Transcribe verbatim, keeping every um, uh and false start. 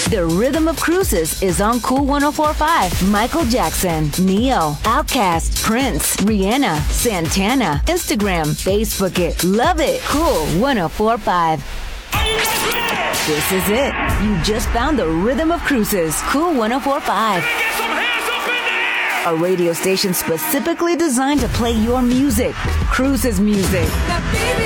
The Rhythm of Cruises is on Cool one oh four point five. Michael Jackson, Neo, Outkast, Prince, Rihanna, Santana. Instagram, Facebook it. Love it. Cool one oh four point five. This is it. You just found the Rhythm of Cruises. Cool one oh four point five. A radio station specifically designed to play your music. Cruises music. Now, baby,